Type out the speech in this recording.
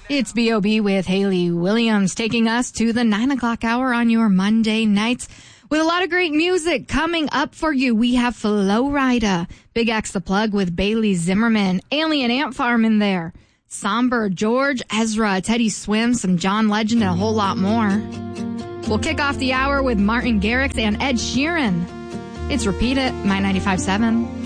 It's B.O.B. with Haley Williams taking us to the 9 o'clock hour on your Monday nights with a lot of great music coming up for you. We have Flo Rida, Big X The Plug with Bailey Zimmerman, Alien Ant Farm in there, Somber, George Ezra, Teddy Swim, some John Legend, and a whole lot more. We'll kick off the hour with Martin Garrix and Ed Sheeran. It's Repeat It, My 95.7.